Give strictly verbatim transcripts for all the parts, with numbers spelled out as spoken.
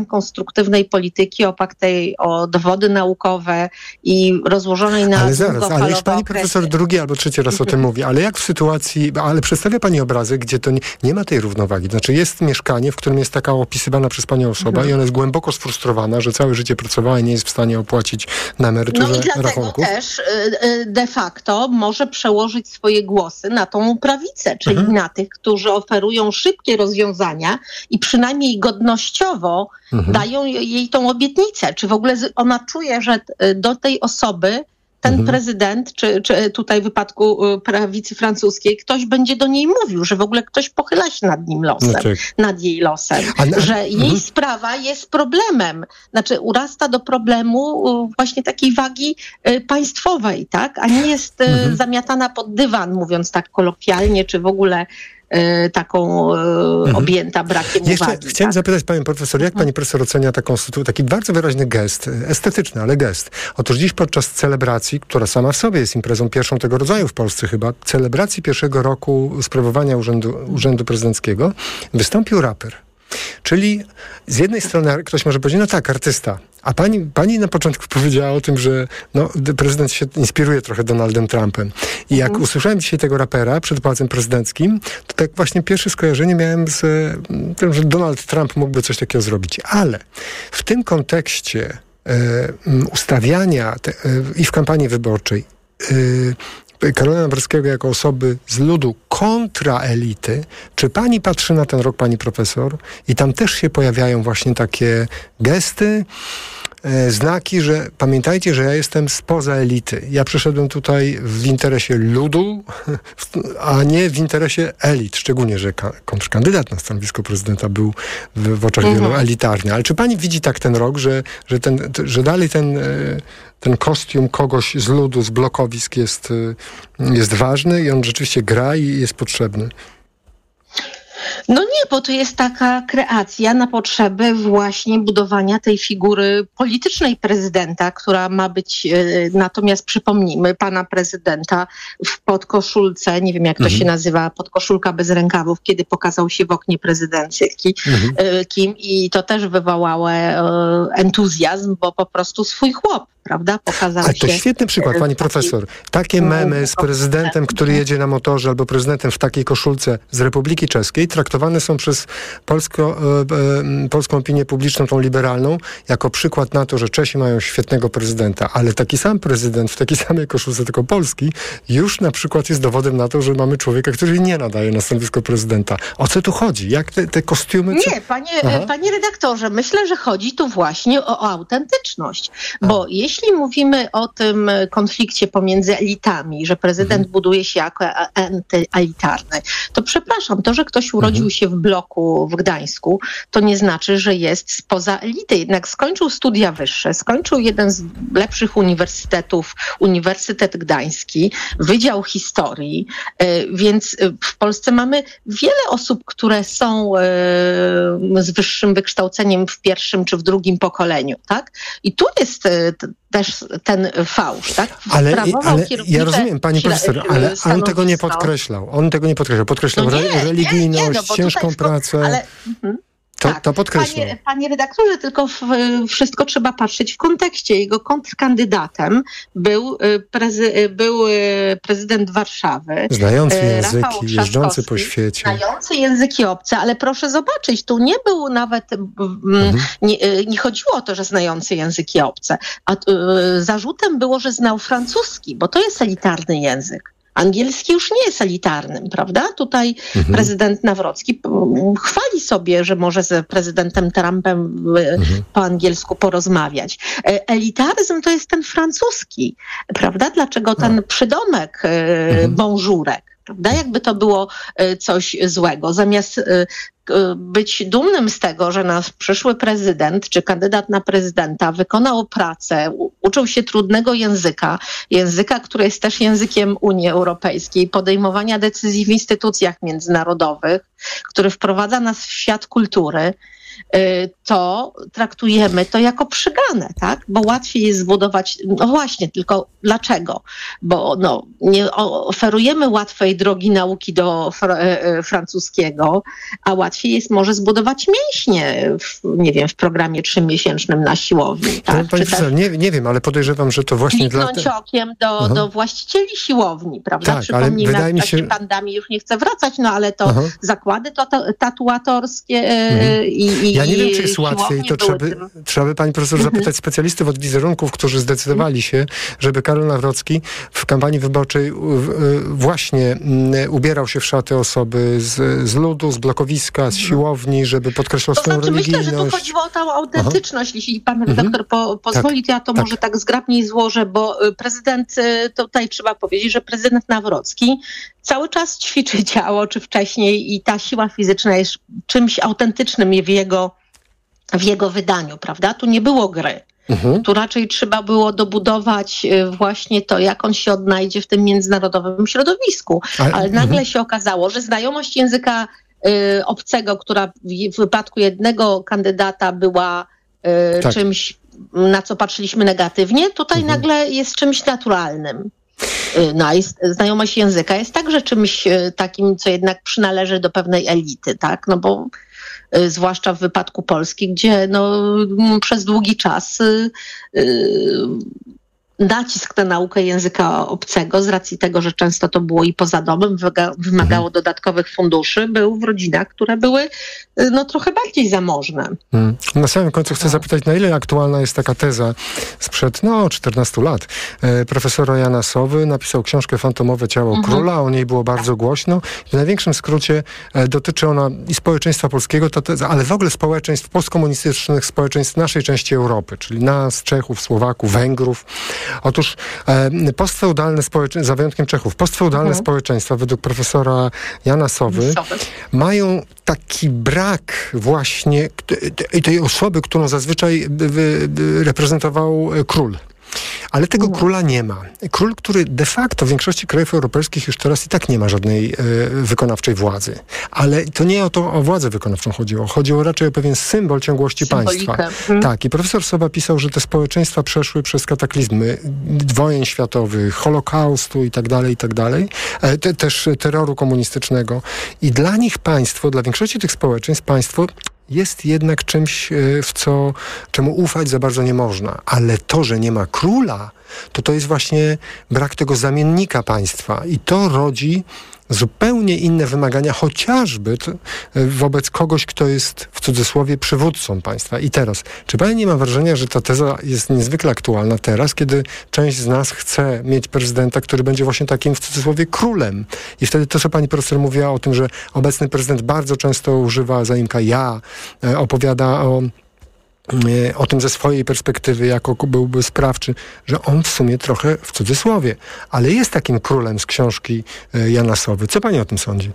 konstruktywnej polityki opartej o dowody naukowe i rozłożonej na ale zaraz, ale już pani okresy. profesor drugi albo trzeci raz o tym mówi, ale jak w sytuacji, ale przedstawia pani obrazek, gdzie to nie, nie ma tej równowagi. Znaczy jest mieszkanie, w którym jest taka opisywana przez panią osoba mhm. i ona jest głęboko sfrustrowana, że całe życie pracowała i nie jest w stanie opłacić na emeryturze rachunków. No i dlatego rachunków. też de facto może przełożyć swoje głosy na tą prawicę, czyli mhm. na tych, którzy oferują szybkie rozwiązania i przynajmniej godnościowo mhm. dają jej tą obietnicę. Czy w ogóle ona czuje, że do tej osoby ten mhm. prezydent, czy, czy tutaj w wypadku prawicy francuskiej, ktoś będzie do niej mówił, że w ogóle ktoś pochyla się nad nim losem, no tak. nad jej losem, na, że mhm. jej sprawa jest problemem. Znaczy urasta do problemu właśnie takiej wagi państwowej, tak? A nie jest mhm. zamiatana pod dywan, mówiąc tak kolokwialnie, czy w ogóle taką mhm. objęta brakiem Jeszcze uwagi. Chciałem tak? zapytać panią profesor, jak pani profesor ocenia taką sytuację, taki bardzo wyraźny gest, estetyczny, ale gest. Otóż dziś podczas celebracji, która sama w sobie jest imprezą pierwszą tego rodzaju w Polsce chyba, celebracji pierwszego roku sprawowania urzędu, urzędu prezydenckiego, wystąpił raper. Czyli z jednej strony ktoś może powiedzieć, no tak, artysta. A pani, pani na początku powiedziała o tym, że no, prezydent się inspiruje trochę Donaldem Trumpem. I jak mm. usłyszałem dzisiaj tego rapera przed Pałacem Prezydenckim, to tak właśnie pierwsze skojarzenie miałem z tym, że Donald Trump mógłby coś takiego zrobić. Ale w tym kontekście e, ustawiania te, e, i w kampanii wyborczej e, Karola Nawrockiego jako osoby z ludu kontra elity. Czy pani patrzy na ten rok, pani profesor, i tam też się pojawiają właśnie takie gesty, e, znaki, że pamiętajcie, że ja jestem spoza elity. Ja przyszedłem tutaj w interesie ludu, a nie w interesie elit. Szczególnie, że ka- kontrkandydat na stanowisko prezydenta był w, w oczach mhm. wielu elitarny. Ale czy pani widzi tak ten rok, że, że, ten, t- że dalej ten... E, ten kostium kogoś z ludu, z blokowisk jest, jest ważny i on rzeczywiście gra i jest potrzebny? No nie, bo to jest taka kreacja na potrzeby właśnie budowania tej figury politycznej prezydenta, która ma być, e, natomiast przypomnijmy, pana prezydenta w podkoszulce, nie wiem jak to mhm. się nazywa, podkoszulka bez rękawów, kiedy pokazał się w oknie prezydencki, mhm. e, kim i to też wywołało e, entuzjazm, bo po prostu swój chłop, prawda, pokazał Ale się. to świetny przykład, pani profesor. Takie memy z prezydentem, który jedzie na motorze, albo prezydentem w takiej koszulce z Republiki Czeskiej, traktowane są przez polsko, e, e, polską opinię publiczną, tą liberalną, jako przykład na to, że Czesi mają świetnego prezydenta, ale taki sam prezydent w takiej samej koszulce, tylko Polski, już na przykład jest dowodem na to, że mamy człowieka, który nie nadaje na stanowisko prezydenta. O co tu chodzi? Jak te, te kostiumy... Co... Nie, panie, panie redaktorze, myślę, że chodzi tu właśnie o, o autentyczność, bo A. jeśli mówimy o tym konflikcie pomiędzy elitami, że prezydent mhm. buduje się jako antyelitarny, to przepraszam, to, że ktoś urodził mhm. się w bloku w Gdańsku, to nie znaczy, że jest spoza elity. Jednak skończył studia wyższe, skończył jeden z lepszych uniwersytetów, Uniwersytet Gdański, Wydział Historii, więc w Polsce mamy wiele osób, które są z wyższym wykształceniem w pierwszym czy w drugim pokoleniu, tak? I tu jest też ten fałsz, tak? Ale, ale ja rozumiem, pani profesor, ale on tego nie podkreślał. On tego nie podkreślał. Podkreślał no nie, re- religijność, nie, nie, no ciężką pracę. Ale, mhm. To, tak, to podkreślam. Panie, panie redaktorze, tylko w, wszystko trzeba patrzeć w kontekście. Jego kontrkandydatem był, prezy, był prezydent Warszawy. Znający języki, jeżdżący po świecie. Znający języki obce, ale proszę zobaczyć, tu nie był nawet, mhm. nie, nie chodziło o to, że znający języki obce, a y, zarzutem było, że znał francuski, bo to jest elitarny język. Angielski już nie jest elitarnym, prawda? Tutaj mhm. prezydent Nawrocki chwali sobie, że może z prezydentem Trumpem mhm. po angielsku porozmawiać. Elitaryzm to jest ten francuski, prawda? Dlaczego ten no. przydomek mhm. bonjourek? Prawda? Jakby to było coś złego. Zamiast być dumnym z tego, że nasz przyszły prezydent czy kandydat na prezydenta wykonał pracę, uczył się trudnego języka, języka, który jest też językiem Unii Europejskiej, podejmowania decyzji w instytucjach międzynarodowych, który wprowadza nas w świat kultury, to traktujemy to jako przygane, tak? Bo łatwiej jest zbudować, no właśnie, tylko dlaczego? Bo no, nie oferujemy łatwej drogi nauki do fr- francuskiego, a łatwiej jest może zbudować mięśnie, w, nie wiem, w programie trzymiesięcznym na siłowni. Tak? Pani profesor, nie, nie wiem, ale podejrzewam, że to właśnie dla... Kliknąć okiem do, do właścicieli siłowni, prawda? Tak, Przypomnijmy, ale wydaje mi się... pandemii już nie chcę wracać, no ale to Aha. zakłady to, to, tatuatorskie mhm. i, i Ja nie wiem, czy jest łatwiej, to trzeba by, trzeba by pani profesor mhm. zapytać specjalistów od wizerunków, którzy zdecydowali się, żeby Karol Nawrocki w kampanii wyborczej właśnie ubierał się w szaty osoby z, z ludu, z blokowiska, z siłowni, żeby podkreślał to swoją znaczy, religijność. Myślę, że tu chodziło o tą autentyczność. Aha. Jeśli pan redaktor mhm. po, pozwoli, tak, to ja to tak. może tak zgrabniej złożę, bo prezydent, tutaj trzeba powiedzieć, że prezydent Nawrocki cały czas ćwiczy ciało, czy wcześniej, i ta siła fizyczna jest czymś autentycznym w jego, w jego wydaniu, prawda? Tu nie było gry. Mhm. Tu raczej trzeba było dobudować właśnie to, jak on się odnajdzie w tym międzynarodowym środowisku. Ale, Ale nagle mhm. się okazało, że znajomość języka y, obcego, która w, w wypadku jednego kandydata była y, tak. czymś, na co patrzyliśmy negatywnie, tutaj mhm. nagle jest czymś naturalnym. No, jest, znajomość języka jest także czymś takim, co jednak przynależy do pewnej elity, tak? No bo y, zwłaszcza w wypadku Polski, gdzie no, przez długi czas y, y, nacisk na naukę języka obcego, z racji tego, że często to było i poza domem, wymaga, wymagało mhm. dodatkowych funduszy, był w rodzinach, które były no, trochę bardziej zamożne. Hmm. Na samym końcu chcę zapytać, na ile aktualna jest taka teza sprzed no, czternastu lat. E, profesora Jana Sowy napisał książkę Fantomowe ciało mhm. króla, o niej było bardzo głośno. W największym skrócie e, dotyczy ona i społeczeństwa polskiego, ta teza, ale w ogóle społeczeństw postkomunistycznych, społeczeństw naszej części Europy, czyli nas, Czechów, Słowaków, Węgrów. Otóż e, postfeudalne społeczeństwa, za wyjątkiem Czechów, postfeudalne mhm. społeczeństwa według profesora Jana Sowy Sowy. mają taki brak właśnie tej, tej osoby, którą zazwyczaj reprezentował król. Ale tego no. króla nie ma. Król, który de facto w większości krajów europejskich już teraz i tak nie ma żadnej e, wykonawczej władzy. Ale to nie o to o władzę wykonawczą chodziło. Chodziło raczej o pewien symbol ciągłości Symbolikę. państwa. Hmm. Tak, i profesor Sowa pisał, że te społeczeństwa przeszły przez kataklizmy wojen światowych, Holokaustu i tak dalej, i tak dalej. E, te, też terroru komunistycznego. I dla nich państwo, dla większości tych społeczeństw państwo jest jednak czymś, w co, czemu ufać za bardzo nie można. Ale to, że nie ma króla, to to jest właśnie brak tego zamiennika państwa. I to rodzi zupełnie inne wymagania, chociażby wobec kogoś, kto jest w cudzysłowie przywódcą państwa. I teraz, czy pani nie ma wrażenia, że ta teza jest niezwykle aktualna teraz, kiedy część z nas chce mieć prezydenta, który będzie właśnie takim w cudzysłowie królem? I wtedy to, co pani profesor mówiła o tym, że obecny prezydent bardzo często używa zaimka ja, opowiada o o tym ze swojej perspektywy, jako byłby sprawczy, że on w sumie trochę w cudzysłowie, ale jest takim królem z książki Jana Sowy. Co pani o tym sądzi?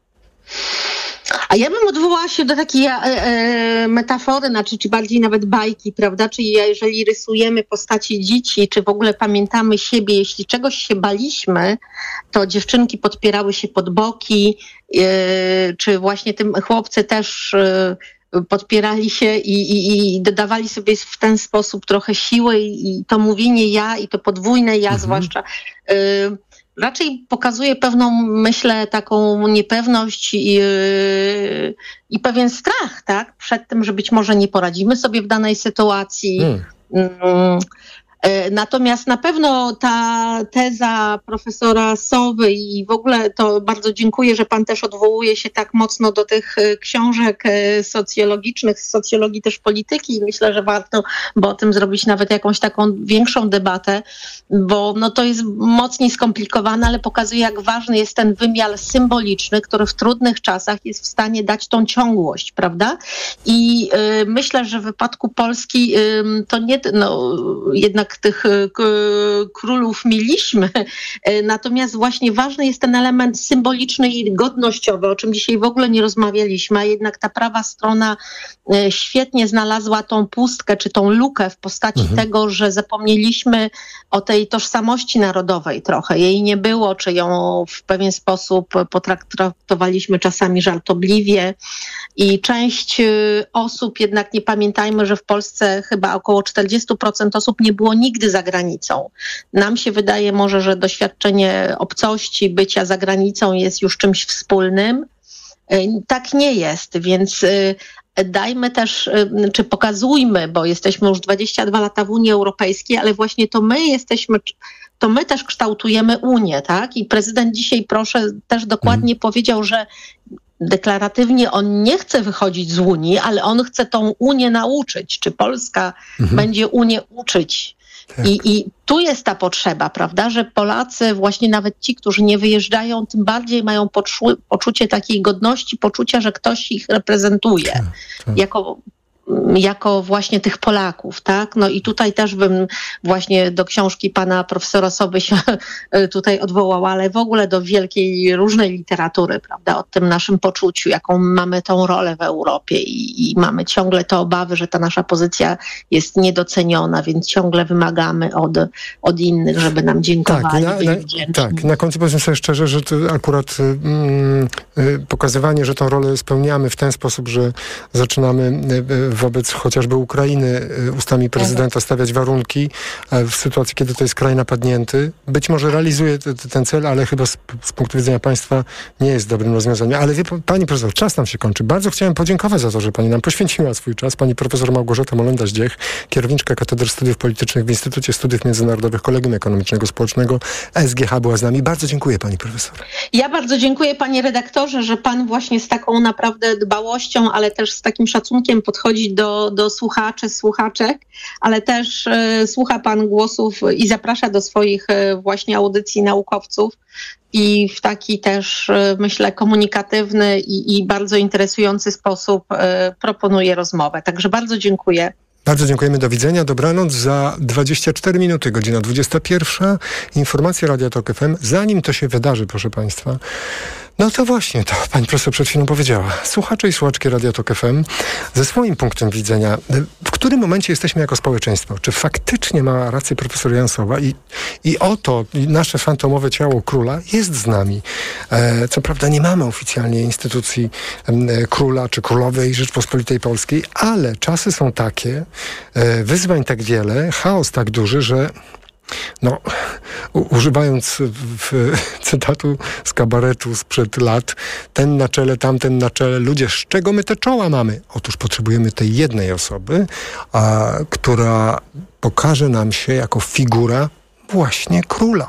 A ja bym odwołała się do takiej e, e, metafory, znaczy, czy bardziej nawet bajki, prawda? Czyli jeżeli rysujemy postacie dzieci, czy w ogóle pamiętamy siebie, jeśli czegoś się baliśmy, to dziewczynki podpierały się pod boki, e, czy właśnie tym chłopcy też e, podpierali się i, i, i dodawali sobie w ten sposób trochę siły i, i to mówienie ja i to podwójne ja mhm. zwłaszcza y, raczej pokazuje pewną, myślę, taką niepewność i, y, i pewien strach, tak? Przed tym, że być może nie poradzimy sobie w danej sytuacji. Hmm. Y, Natomiast na pewno ta teza profesora Sowy i w ogóle to bardzo dziękuję, że pan też odwołuje się tak mocno do tych książek socjologicznych, z socjologii też polityki. Myślę, że warto by o tym zrobić nawet jakąś taką większą debatę, bo no to jest mocniej skomplikowane, ale pokazuje, jak ważny jest ten wymiar symboliczny, który w trudnych czasach jest w stanie dać tą ciągłość, prawda? I y, myślę, że w wypadku Polski y, to nie, no jednak tak tych k- królów mieliśmy. Natomiast właśnie ważny jest ten element symboliczny i godnościowy, o czym dzisiaj w ogóle nie rozmawialiśmy, a jednak ta prawa strona świetnie znalazła tą pustkę, czy tą lukę w postaci mhm. tego, że zapomnieliśmy o tej tożsamości narodowej trochę. Jej nie było, czy ją w pewien sposób potraktowaliśmy czasami żartobliwie i część osób, jednak nie pamiętajmy, że w Polsce chyba około czterdzieści procent osób nie było nigdy za granicą. Nam się wydaje może, że doświadczenie obcości, bycia za granicą jest już czymś wspólnym. Tak nie jest, więc dajmy też, czy pokazujmy, bo jesteśmy już dwadzieścia dwa lata w Unii Europejskiej, ale właśnie to my jesteśmy, to my też kształtujemy Unię, tak? I prezydent dzisiaj, proszę, też dokładnie hmm. powiedział, że deklaratywnie on nie chce wychodzić z Unii, ale on chce tą Unię nauczyć. Czy Polska mhm. będzie Unię uczyć? Tak. I, I tu jest ta potrzeba, prawda, że Polacy, właśnie nawet ci, którzy nie wyjeżdżają, tym bardziej mają poczu- poczucie takiej godności, poczucia, że ktoś ich reprezentuje tak, tak. jako jako właśnie tych Polaków, tak? No i tutaj też bym właśnie do książki pana profesora Soby się tutaj odwołała, ale w ogóle do wielkiej, różnej literatury, prawda? O tym naszym poczuciu, jaką mamy tą rolę w Europie i, i mamy ciągle te obawy, że ta nasza pozycja jest niedoceniona, więc ciągle wymagamy od, od innych, żeby nam dziękowali. Tak, na, na, tak, na końcu powiem sobie szczerze, że to akurat mm, pokazywanie, że tą rolę spełniamy w ten sposób, że zaczynamy wobec chociażby Ukrainy ustami prezydenta stawiać warunki w sytuacji, kiedy to jest kraj napadnięty. Być może realizuje t- t- ten cel, ale chyba z, z punktu widzenia państwa nie jest dobrym rozwiązaniem. Ale wie pani profesor, czas nam się kończy. Bardzo chciałem podziękować za to, że pani nam poświęciła swój czas. Pani profesor Małgorzata Molenda-Zdziech, kierowniczka Katedry Studiów Politycznych w Instytucie Studiów Międzynarodowych Kolegium Ekonomicznego Społecznego S G H była z nami. Bardzo dziękuję pani profesor. Ja bardzo dziękuję panie redaktorze, że pan właśnie z taką naprawdę dbałością, ale też z takim szacunkiem podchodzi do, do słuchaczy, słuchaczek, ale też y, słucha pan głosów i zaprasza do swoich y, właśnie audycji naukowców i w taki też, y, myślę, komunikatywny i, i bardzo interesujący sposób y, proponuje rozmowę. Także bardzo dziękuję. Bardzo dziękujemy, do widzenia, dobranoc. Za dwadzieścia cztery minuty, godzina dwudziesta pierwsza, informacje Radia Tok F M. Zanim to się wydarzy, proszę państwa, no to właśnie, to pani profesor przed chwilą powiedziała. Słuchacze i słuchaczki Radia Tok F M ze swoim punktem widzenia, w którym momencie jesteśmy jako społeczeństwo? Czy faktycznie ma rację profesor Jansowa i, i oto nasze fantomowe ciało króla jest z nami. E, co prawda nie mamy oficjalnie instytucji e, króla czy królowej Rzeczpospolitej Polskiej, ale czasy są takie, e, wyzwań tak wiele, chaos tak duży, że no, u, używając w, cytatu z kabaretu sprzed lat, ten na czele, tamten na czele, ludzie, z czego my te czoła mamy? Otóż potrzebujemy tej jednej osoby, a, która pokaże nam się jako figura właśnie króla.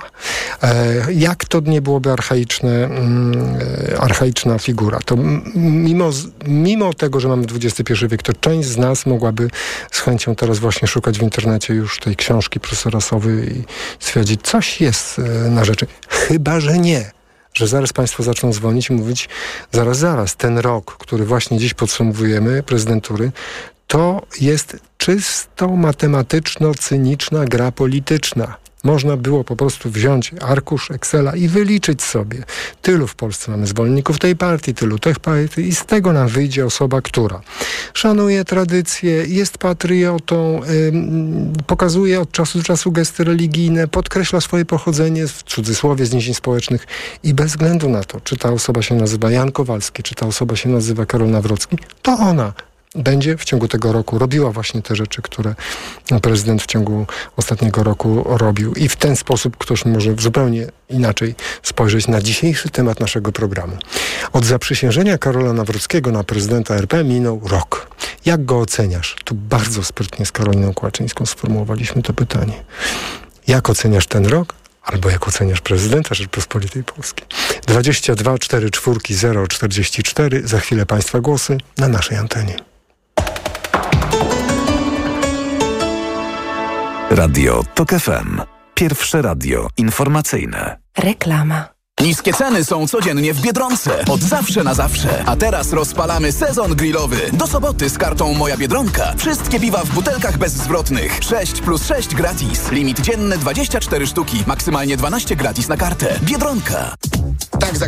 E, jak to nie byłoby archaiczne, mm, archaiczna figura, to mimo, mimo tego, że mamy dwudziesty pierwszy wiek, to część z nas mogłaby z chęcią teraz właśnie szukać w internecie już tej książki profesora Sowy i stwierdzić, coś jest na rzeczy. Chyba że nie. Że zaraz państwo zaczną dzwonić i mówić, zaraz, zaraz, ten rok, który właśnie dziś podsumowujemy, prezydentury, to jest czysto matematyczno-cyniczna gra polityczna. Można było po prostu wziąć arkusz Excela i wyliczyć sobie. Tylu w Polsce mamy zwolenników tej partii, tylu tych partii i z tego nam wyjdzie osoba, która szanuje tradycję, jest patriotą, ym, pokazuje od czasu do czasu gesty religijne, podkreśla swoje pochodzenie, w cudzysłowie, z niesień społecznych i bez względu na to, czy ta osoba się nazywa Jan Kowalski, czy ta osoba się nazywa Karol Nawrocki, to ona będzie w ciągu tego roku robiła właśnie te rzeczy, które prezydent w ciągu ostatniego roku robił. I w ten sposób ktoś może zupełnie inaczej spojrzeć na dzisiejszy temat naszego programu. Od zaprzysiężenia Karola Nawrockiego na prezydenta R P minął rok. Jak go oceniasz? Tu bardzo sprytnie z Karoliną Kłaczyńską sformułowaliśmy to pytanie. Jak oceniasz ten rok? Albo jak oceniasz prezydenta Rzeczypospolitej Polskiej? dwadzieścia dwa cztery cztery zero czterdzieści cztery. Za chwilę państwa głosy na naszej antenie. Radio Tok F M. Pierwsze radio informacyjne. Reklama. Niskie ceny są codziennie w Biedronce. Od zawsze na zawsze. A teraz rozpalamy sezon grillowy. Do soboty z kartą Moja Biedronka. Wszystkie piwa w butelkach bezzwrotnych. sześć plus sześć gratis. Limit dzienny dwadzieścia cztery sztuki. Maksymalnie dwanaście gratis na kartę. Biedronka. Tak